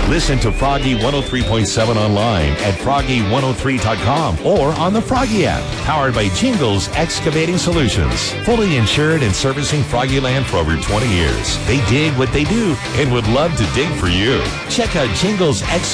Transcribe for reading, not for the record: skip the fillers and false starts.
Listen to Froggy 103.7 online at froggy103.com or on the Froggy app, powered by Jingles Excavating Solutions. Fully insured and servicing Froggyland for over 20 years. They dig what they do and would love to dig for you. Check out Jingles